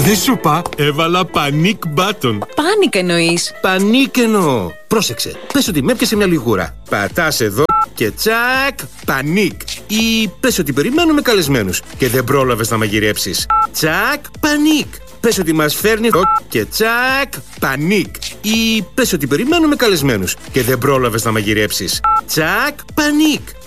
Δεν σου είπα, έβαλα panic button. Πάνικ εννοείς? Πανίκ εννοώ. Πρόσεξε, πες ότι με έπιασε μια λιγούρα. Πατάς εδώ και τσακ, πανίκ. Ή πες ότι περιμένουμε καλεσμένους και δεν πρόλαβες να μαγειρέψεις. Τσακ, πανίκ. Πες ότι μας φέρνει και τσακ, πανίκ. Ή πες ότι περιμένουμε καλεσμένους και δεν πρόλαβες να μαγειρέψεις. Τσακ, πανίκ.